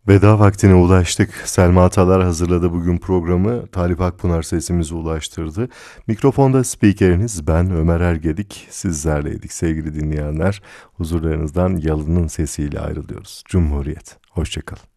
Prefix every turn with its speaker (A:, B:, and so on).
A: Veda vaktine ulaştık. Selma Atalar hazırladı bugün programı. Talip Akpınar sesimizi ulaştırdı. Mikrofonda spikeriniz ben Ömer Ergedik. Sizlerleydik sevgili dinleyenler. Huzurlarınızdan Yalın'ın sesiyle ayrılıyoruz. Cumhuriyet. Hoşçakalın.